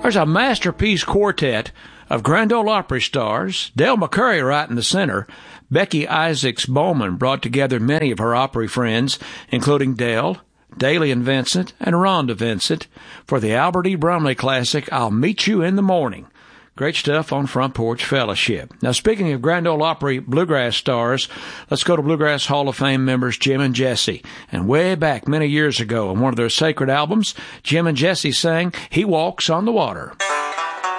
There's a masterpiece quartet of Grand Ole Opry stars. Dale McCurry right in the center. Becky Isaacs Bowman brought together many of her Opry friends, including Dale, Daly and Vincent, and Rhonda Vincent, for the Albert E. Brumley classic, I'll Meet You in the Morning. Great stuff on Front Porch Fellowship. Now, speaking of Grand Ole Opry bluegrass stars, let's go to Bluegrass Hall of Fame members Jim and Jesse. And way back many years ago on one of their sacred albums, Jim and Jesse sang He Walks on the Water.